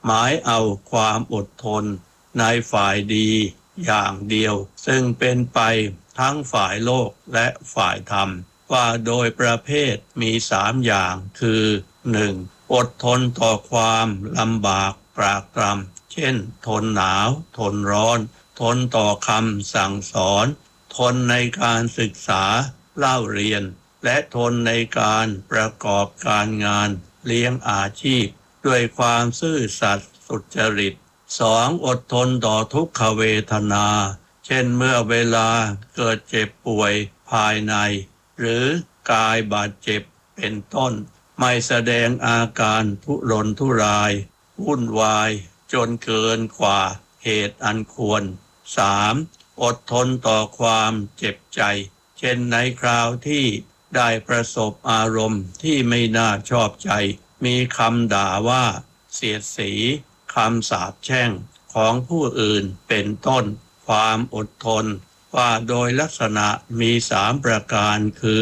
หมายเอาความอดทนในฝ่ายดีอย่างเดียวซึ่งเป็นไปทั้งฝ่ายโลกและฝ่ายธรรมว่าโดยประเภทมี3อย่างคือ 1. อดทนต่อความลำบากตรากตรำเช่นทนหนาวทนร้อนทนต่อคำสั่งสอนทนในการศึกษาเล่าเรียนและทนในการประกอบการงานเลี้ยงอาชีพด้วยความซื่อสัตย์สุจริต 2. อดทนต่อทุกขเวทนาเช่นเมื่อเวลาเกิดเจ็บป่วยภายในหรือกายบาดเจ็บเป็นต้นไม่แสดงอาการทุรนทุรายวุ่นวายจนเกินกว่าเหตุอันควร 3. อดทนต่อความเจ็บใจเช่นในคราวที่ได้ประสบอารมณ์ที่ไม่น่าชอบใจมีคำด่าว่าเสียดสีคำสาปแช่งของผู้อื่นเป็นต้นความอดทนว่าโดยลักษณะมี3ประการคือ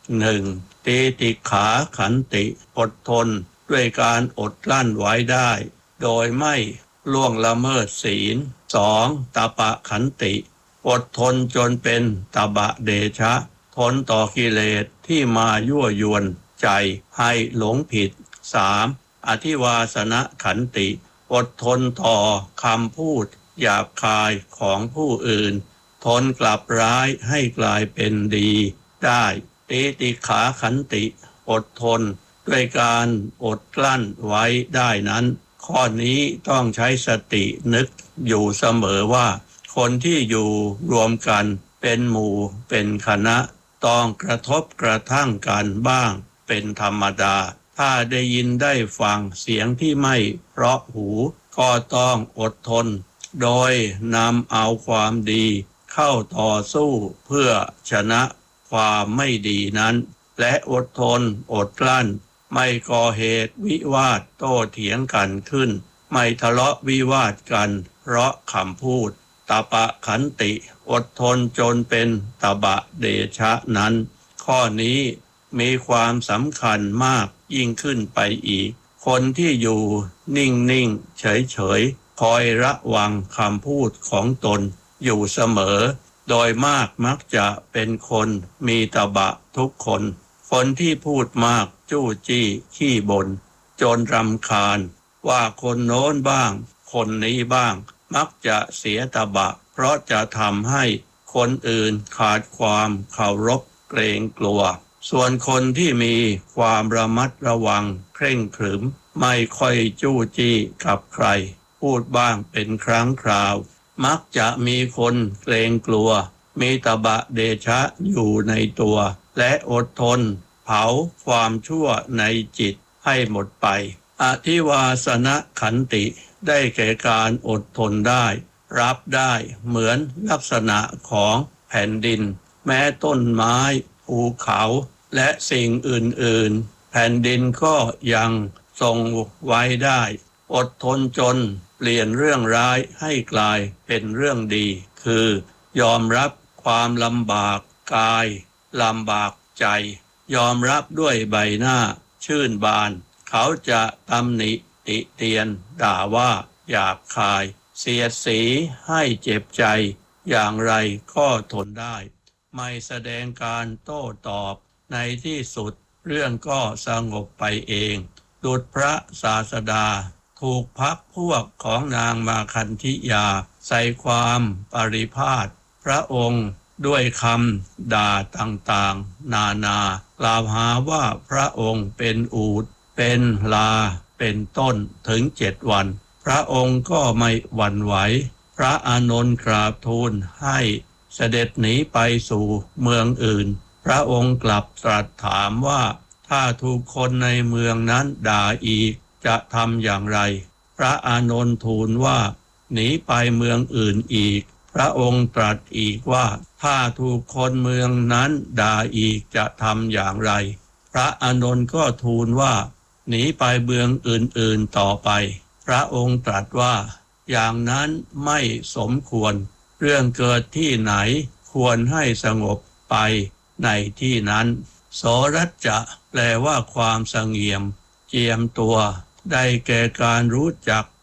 1. ตีติขาขันติอดทนด้วยการอดกลั้นไว้ได้โดยไม่ล่วงละเมิดศีล 2. ตปะขันติอดทนจนเป็นตบะเดชะทนต่อกิเลสที่มายั่วยวนใจให้หลงผิด 3. อธิวาสนขันติอดทนต่อคำพูดหยาบคายของผู้อื่นทนกลับร้ายให้กลายเป็นดีได้ตีติขาขันติอดทนด้วยการอดกลั้นไว้ได้นั้นข้อนี้ต้องใช้สตินึกอยู่เสมอว่าคนที่อยู่รวมกันเป็นหมู่เป็นคณะต้องกระทบกระทั่งกันบ้างเป็นธรรมดาถ้าได้ยินได้ฟังเสียงที่ไม่เพราะหูก็ต้องอดทนโดยนำเอาความดีเข้าต่อสู้เพื่อชนะความไม่ดีนั้นและอดทนอดกลั้นไม่ก่อเหตุวิวาทโต้เถียงกันขึ้นไม่ทะเลาะวิวาทกันเพราะคำพูดตปะขันติอดทนจนเป็นตบะเดชะนั้นข้อนี้มีความสำคัญมากยิ่งขึ้นไปอีกคนที่อยู่นิ่งๆเฉยๆคอยระวังคำพูดของตนอยู่เสมอโดยมากมักจะเป็นคนมีตบะทุกคนคนที่พูดมากจู้จี้ขี้บ่นจนรำคาญว่าคนโน้นบ้างคนนี้บ้างมักจะเสียตบะเพราะจะทำให้คนอื่นขาดความเคารพเกรงกลัวส่วนคนที่มีความระมัดระวังเคร่งขรึมไม่ค่อยจู้จี้กับใครพูดบ้างเป็นครั้งคราวมักจะมีคนเกรงกลัวมีตบะเดชะอยู่ในตัวและอดทนเผาความชั่วในจิตให้หมดไปอธิวาสนขันติได้แก่การอดทนได้รับได้เหมือนลักษณะของแผ่นดินแม้ต้นไม้ภูเขาและสิ่งอื่นๆแผ่นดินก็ยังทรงไว้ได้อดทนจนเปลี่ยนเรื่องร้ายให้กลายเป็นเรื่องดีคือยอมรับความลำบากกายลำบากใจยอมรับด้วยใบหน้าชื่นบานเขาจะตำหนิติเตียนด่าว่าหยาบคายเสียดสีให้เจ็บใจอย่างไรก็ทนได้ไม่แสดงการโต้ตอบในที่สุดเรื่องก็สงบไปเองดุจพระศาสดาถูกพรรคพวกของนางมาคันธิยาใส่ความปริพาทพระองค์ด้วยคำด่าต่างๆนานากล่าวหาว่าพระองค์เป็นอูฐเป็นลาเป็นต้นถึง7 วันพระองค์ก็ไม่หวั่นไหวพระอานนท์กราบทูลให้เสด็จหนีไปสู่เมืองอื่นพระองค์กลับตรัสถามว่าถ้าถูกคนในเมืองนั้นด่าอีกจะทำอย่างไรพระอานนท์ทูลว่าหนีไปเมืองอื่นอีกพระองค์ตรัสอีกว่าถ้าถูกคนเมืองนั้นด่าอีกจะทำอย่างไรพระอานนท์ก็ทูลว่าหนีไปเมืองอื่นๆต่อไปพระองค์ตรัสว่าอย่างนั้นไม่สมควรเรื่องเกิดที่ไหนควรให้สงบไปในที่นั้นโสรัจจะแปลว่าความสงเงียมเจียมตัวได้แก่การรู้จัก